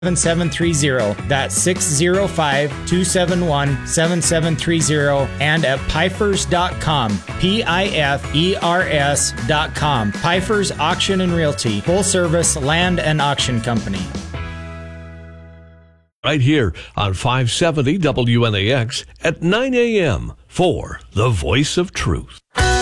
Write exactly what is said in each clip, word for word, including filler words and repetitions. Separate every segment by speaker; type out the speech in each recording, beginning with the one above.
Speaker 1: seven seven three zero. That's six zero five, two seven one, seven seven three zero and at pifers dot com. P I F E R S dot com. Pifers Auction and Realty. Full service land and auction company.
Speaker 2: Right here on five seventy W N A X at nine a.m. for The Voice of Truth.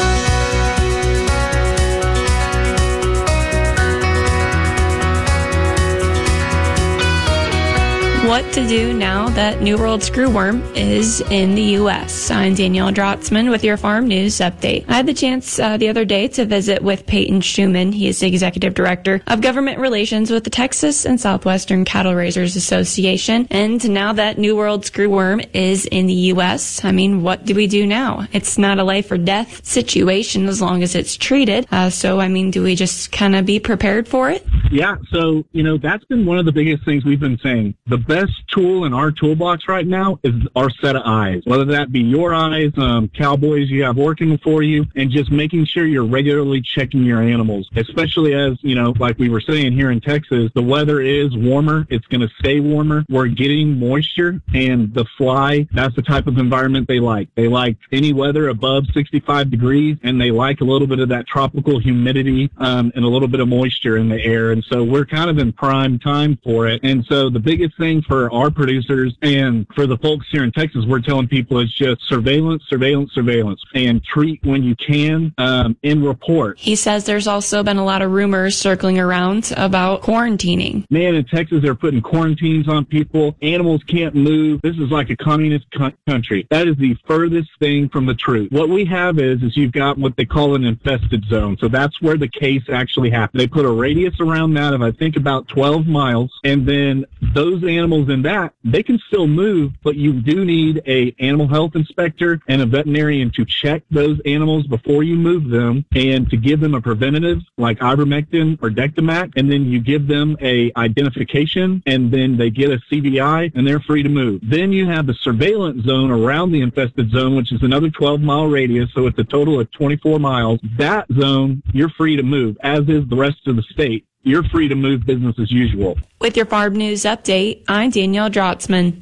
Speaker 3: What to do now that New World screwworm is in the U S I'm Danielle Drotzman with your Farm News Update. I had the chance uh, the other day to visit with Peyton Schumann. He is the Executive Director of Government Relations with the Texas and Southwestern Cattle Raisers Association. And now that New World screwworm is in the U S, I mean, what do we do now? It's not a life or death situation as long as it's treated. Uh, so, I mean, do we just kind of be prepared for it?
Speaker 4: Yeah, so, you know, that's been one of the biggest things we've been saying. The best tool in our toolbox right now is our set of eyes, whether that be your eyes, um, cowboys you have working for you, and just making sure you're regularly checking your animals, especially as, you know, like we were saying here in Texas, the weather is warmer. It's going to stay warmer. We're getting moisture, and the fly, that's the type of environment they like. They like any weather above sixty-five degrees, and they like a little bit of that tropical humidity um, and a little bit of moisture in the air. And so we're kind of in prime time for it. And so the biggest thing for our producers and for the folks here in Texas, we're telling people it's just surveillance, surveillance, surveillance, and treat when you can um, and report.
Speaker 3: He says there's also been a lot of rumors circling around about quarantining.
Speaker 4: Man, in Texas, they're putting quarantines on people. Animals can't move. This is like a communist co- country. That is the furthest thing from the truth. What we have is, is you've got what they call an infested zone. So that's where the case actually happened. They put a radius around that of, I think, about twelve miles. And then those animals in that, they can still move, but you do need a animal health inspector and a veterinarian to check those animals before you move them and to give them a preventative like ivermectin or Dectomac. And then you give them a identification, and then they get a C V I, and they're free to move. Then you have the surveillance zone around the infested zone, which is another twelve mile radius. So it's a total of twenty-four miles. That zone, you're free to move, as is the rest of the state. You're free to move business as usual.
Speaker 3: With your Farm News Update, I'm Danielle Drotzman.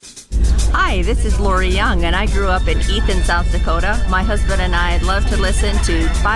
Speaker 5: Hi, this is Lori Young, and I grew up in Ethan, South Dakota. My husband and I love to listen to